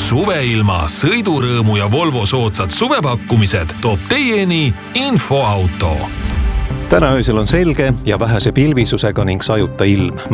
Suveilma, sõidurõõmu ja Volvo soodsad suvepakkumised toob teieni Infoauto. Täna öösel on selge ja vähese pilvisusega ning sajuta ilm.